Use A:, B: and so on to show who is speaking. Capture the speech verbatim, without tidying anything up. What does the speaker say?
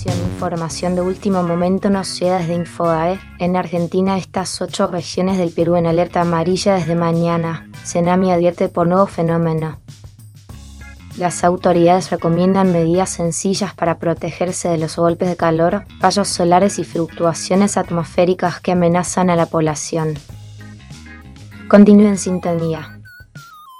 A: Atención, información de último momento nos llega desde Infobae. En Argentina, estas ocho regiones del Perú en alerta amarilla desde mañana. Cenami advierte por nuevo fenómeno. Las autoridades recomiendan medidas sencillas para protegerse de los golpes de calor, rayos solares y fluctuaciones atmosféricas que amenazan a la población. Continúe en sintonía.